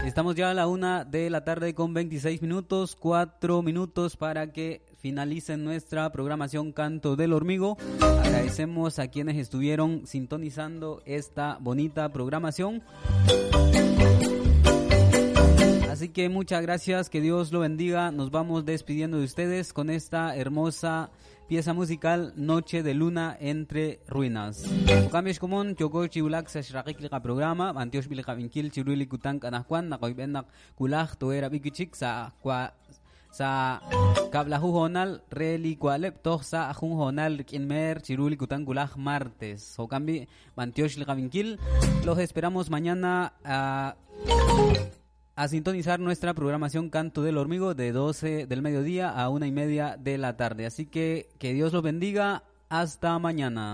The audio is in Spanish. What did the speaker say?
Estamos ya a la 1:00 con 26 minutos, 4 minutos para que finalicen nuestra programación Canto del Hormigo. Agradecemos a quienes estuvieron sintonizando esta bonita programación. Así que muchas gracias, que Dios lo bendiga. Nos vamos despidiendo de ustedes con esta hermosa pieza musical, Noche de Luna entre Ruinas. Kamish kumon chogo chiulak sa shrakik lika programa, antiosh bilika vinkil chiruli kutang kanakwan nakoibenak kulak tuera bikichik sa kablahu honal reli kwalep toh sa akung honal kinmer chiruli kutang kulak martes. Kambi antiosh lika vinkil. Los esperamos mañana a sintonizar nuestra programación Canto del Hormigo de 12 del mediodía a 1:30 de la tarde. Así que Dios los bendiga. Hasta mañana.